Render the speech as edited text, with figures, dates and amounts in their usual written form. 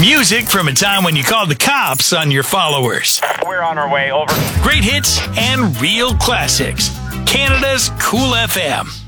Music from a time when you called the cops on your followers. We're on our way, over. Great hits and real classics. Canada's Cool FM.